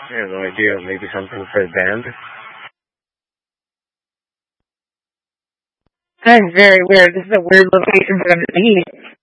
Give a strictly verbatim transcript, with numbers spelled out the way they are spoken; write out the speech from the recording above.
I have no idea. Maybe something for the band. That's very weird. This is a weird location for them to be.